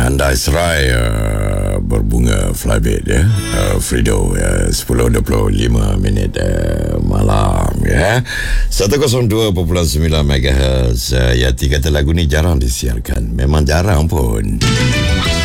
Andai Serai berbunga Flybit ya. Frido 10.25 minit malam ya. 102.9 MHz. Ya, tiga kata lagu ni jarang disiarkan. Memang jarang pun.